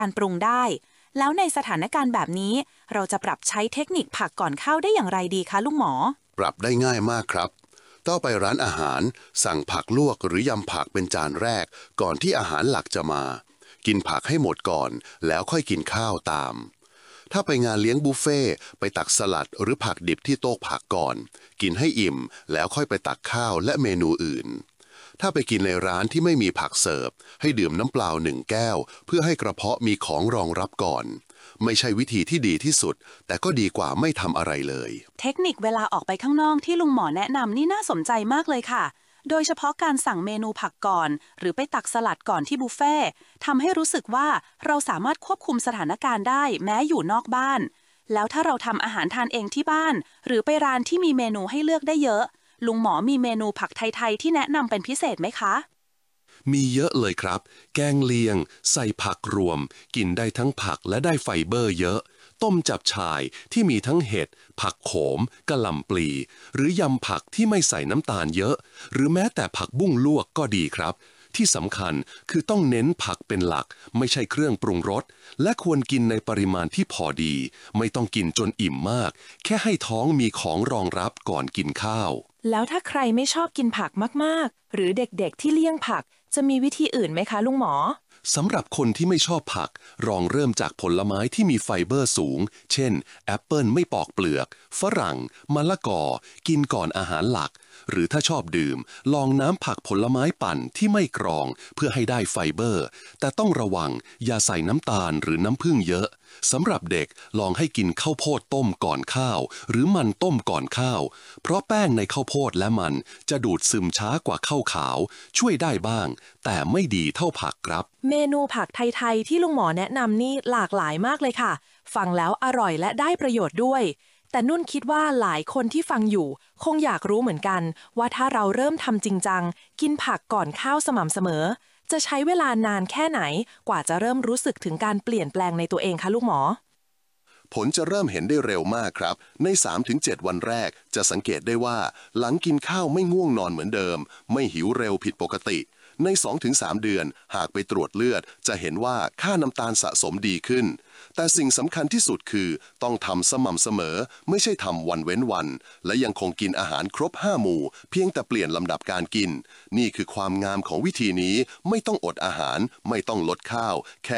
การปรุงได้แล้วในสถานการณ์แบบนี้เราจะปรับใช้เทคนิคผักก่อนเข้าได้อย่างไรดีคะลุงหมอปรับได้ง่ายมากครับต้องไปร้านอาหารสั่งผักลวกหรือยำผักเป็นจานแรกก่อนที่อาหารหลักจะมากินผักให้หมดก่อนแล้วค่อยกินข้าวตามถ้าไปงานเลี้ยงบุฟเฟ่ไปตักสลัดหรือผักดิบที่โต๊ะผักก่อนกินให้อิ่มแล้วค่อยไปตักข้าวและเมนูอื่นถ้าไปกินในร้านที่ไม่มีผักเสิร์ฟให้ดื่มน้ำเปล่า1 แก้วเพื่อให้กระเพาะมีของรองรับก่อนไม่ใช่วิธีที่ดีที่สุดแต่ก็ดีกว่าไม่ทำอะไรเลยเทคนิคเวลาออกไปข้างนอกที่ลุงหมอแนะนำนี่น่าสนใจมากเลยค่ะโดยเฉพาะการสั่งเมนูผักก่อนหรือไปตักสลัดก่อนที่บุฟเฟ่ทำให้รู้สึกว่าเราสามารถควบคุมสถานการณ์ได้แม้อยู่นอกบ้านแล้วถ้าเราทำอาหารทานเองที่บ้านหรือไปร้านที่มีเมนูให้เลือกได้เยอะลุงหมอมีเมนูผักไทยๆที่แนะนำเป็นพิเศษไหมคะมีเยอะเลยครับแกงเลียงใส่ผักรวมกินได้ทั้งผักและได้ไฟเบอร์เยอะต้มจับฉ่ายที่มีทั้งเห็ดผักโขมกะหล่ำปลีหรือยำผักที่ไม่ใส่น้ำตาลเยอะหรือแม้แต่ผักบุ้งลวกก็ดีครับที่สำคัญคือต้องเน้นผักเป็นหลักไม่ใช่เครื่องปรุงรสและควรกินในปริมาณที่พอดีไม่ต้องกินจนอิ่มมากแค่ให้ท้องมีของรองรับก่อนกินข้าวแล้วถ้าใครไม่ชอบกินผักมากๆหรือเด็กๆที่เลี่ยงผักจะมีวิธีอื่นไหมคะลุงหมอสำหรับคนที่ไม่ชอบผักลองเริ่มจากผลไม้ที่มีไฟเบอร์สูงเช่นแอปเปิลไม่ปอกเปลือกฝรั่งมะละกอกินก่อนอาหารหลักหรือถ้าชอบดื่มลองน้ำผักผลไม้ปั่นที่ไม่กรองเพื่อให้ได้ไฟเบอร์แต่ต้องระวังอย่าใส่น้ำตาลหรือน้ำผึ้งเยอะสำหรับเด็กลองให้กินข้าวโพดต้มก่อนข้าวหรือมันต้มก่อนข้าวเพราะแป้งในข้าวโพดและมันจะดูดซึมช้ากว่าข้าวขาวช่วยได้บ้างแต่ไม่ดีเท่าผักครับเมนูผักไทยๆที่ลุงหมอแนะนำนี่หลากหลายมากเลยค่ะฟังแล้วอร่อยและได้ประโยชน์ด้วยแต่นุ่นคิดว่าหลายคนที่ฟังอยู่คงอยากรู้เหมือนกันว่าถ้าเราเริ่มทำจริงจังกินผักก่อนข้าวสม่ำเสมอจะใช้เวลานานแค่ไหนกว่าจะเริ่มรู้สึกถึงการเปลี่ยนแปลงในตัวเองคะลูกหมอผลจะเริ่มเห็นได้เร็วมากครับใน 3-7 วันแรกจะสังเกตได้ว่าหลังกินข้าวไม่ง่วงนอนเหมือนเดิมไม่หิวเร็วผิดปกติใน 2-3 เดือนหากไปตรวจเลือดจะเห็นว่าค่าน้ำตาลสะสมดีขึ้นแต่สิ่งสำคัญที่สุดคือต้องทำสม่ำเสมอไม่ใช่ทำวันเว้นวันและยังคงกินอาหารครบ5 หมู่เพียงแต่เปลี่ยนลำดับการกินนี่คือความงามของวิธีนี้ไม่ต้องอดอาหารไม่ต้องลดข้าวแค่